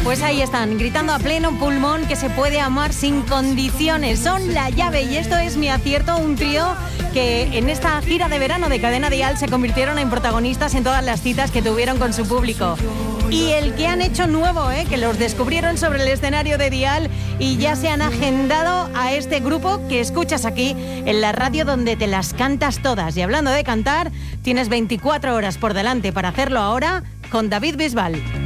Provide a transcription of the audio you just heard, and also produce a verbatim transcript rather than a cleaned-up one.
Pues ahí están, gritando a pleno pulmón que se puede amar sin condiciones. Son La Llave y esto es Mi Acierto, un trío que en esta gira de verano de Cadena Dial se convirtieron en protagonistas en todas las citas que tuvieron con su público. Y el que han hecho nuevo, ¿eh? que los descubrieron sobre el escenario de Dial y ya se han agendado a este grupo que escuchas aquí en la radio donde te las cantas todas. Y hablando de cantar, tienes veinticuatro horas por delante para hacerlo ahora con David Bisbal.